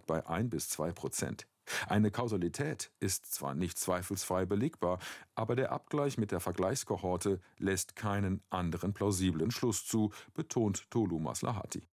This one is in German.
bei 1 bis 2%. Eine Kausalität ist zwar nicht zweifelsfrei belegbar, aber der Abgleich mit der Vergleichskohorte lässt keinen anderen plausiblen Schluss zu, betont Tolu Maslahati.